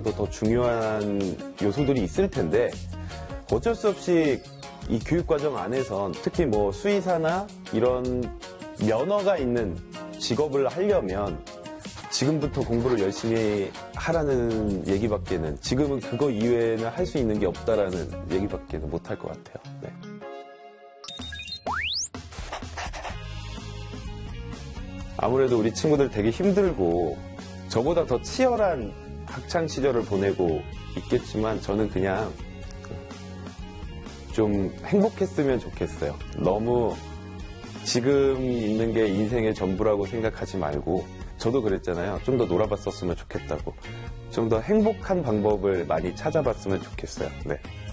있어도 더 중요한 요소들이 있을 텐데 어쩔 수 없이 이 교육과정 안에선 특히 뭐 수의사나 이런 면허가 있는 직업을 하려면 지금부터 공부를 열심히 하라는 얘기밖에는 지금은 그거 이외에는 할 수 있는 게 없다라는 얘기밖에는 못할 것 같아요. 네. 아무래도 우리 친구들 되게 힘들고 저보다 더 치열한 학창 시절을 보내고 있겠지만 저는 그냥 좀 행복했으면 좋겠어요. 너무 지금 있는 게 인생의 전부라고 생각하지 말고 저도 그랬잖아요. 좀 더 놀아봤었으면 좋겠다고. 좀 더 행복한 방법을 많이 찾아봤으면 좋겠어요. 네.